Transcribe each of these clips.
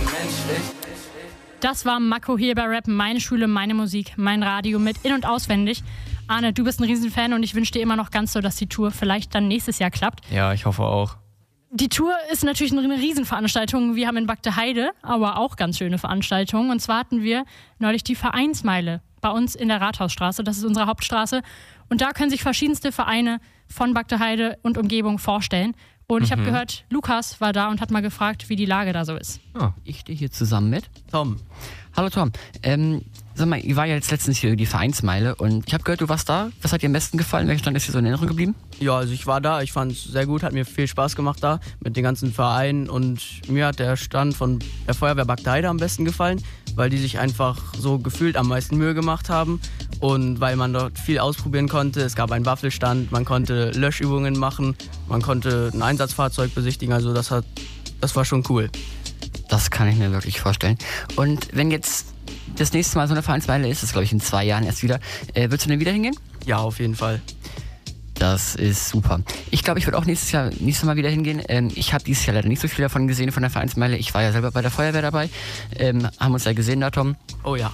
Das war Mako hier bei Rap, meine Schule, meine Musik, mein Radio mit in- und auswendig. Arne, du bist ein Riesenfan und ich wünsche dir immer noch ganz so, dass die Tour vielleicht dann nächstes Jahr klappt. Ja, ich hoffe auch. Die Tour ist natürlich eine Riesenveranstaltung. Wir haben in Bagdeheide aber auch ganz schöne Veranstaltungen. Und zwar hatten wir neulich die Vereinsmeile bei uns in der Rathausstraße. Das ist unsere Hauptstraße. Und da können sich verschiedenste Vereine von Bagdeheide und Umgebung vorstellen. Und ich habe gehört, Lukas war da und hat mal gefragt, wie die Lage da so ist. Oh, ich stehe hier zusammen mit Tom. Hallo Tom. Sag mal, ihr war ja jetzt letztens hier die Vereinsmeile und ich habe gehört, du warst da. Was hat dir am besten gefallen? Welcher Stand ist dir so in Erinnerung geblieben? Ja, also ich war da, ich fand es sehr gut, hat mir viel Spaß gemacht da mit den ganzen Vereinen und mir hat der Stand von der Feuerwehr Bagdeheide am besten gefallen, weil die sich einfach so gefühlt am meisten Mühe gemacht haben und weil man dort viel ausprobieren konnte. Es gab einen Waffelstand, man konnte Löschübungen machen, man konnte ein Einsatzfahrzeug besichtigen, also das war schon cool. Das kann ich mir wirklich vorstellen. Und wenn jetzt das nächste Mal so eine Vereinsmeile ist, das glaube ich in 2 Jahren erst wieder, würdest du denn wieder hingehen? Ja, auf jeden Fall. Das ist super. Ich glaube, ich würde auch nächstes Mal wieder hingehen. Ich habe dieses Jahr leider nicht so viel davon gesehen, von der Vereinsmeile. Ich war ja selber bei der Feuerwehr dabei. Haben uns ja gesehen da, Tom. Oh ja.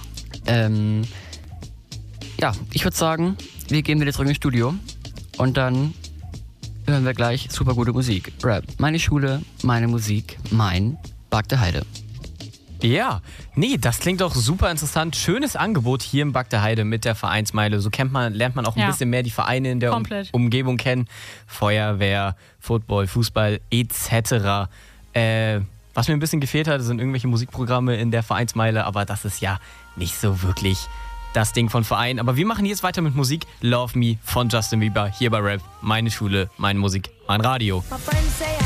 Ja, ich würde sagen, wir gehen wieder zurück ins Studio. Und dann hören wir gleich super gute Musik. Rap. Meine Schule, meine Musik, mein Bagdeheide. Ja, nee, das klingt doch super interessant. Schönes Angebot hier im Bagdeheide mit der Vereinsmeile. So lernt man auch ein bisschen mehr die Vereine in der Umgebung kennen. Feuerwehr, Football, Fußball etc. Was mir ein bisschen gefehlt hat, sind irgendwelche Musikprogramme in der Vereinsmeile, aber das ist ja nicht so wirklich das Ding von Vereinen. Aber wir machen jetzt weiter mit Musik. Love Me von Justin Bieber hier bei Rap. Meine Schule, meine Musik, mein Radio.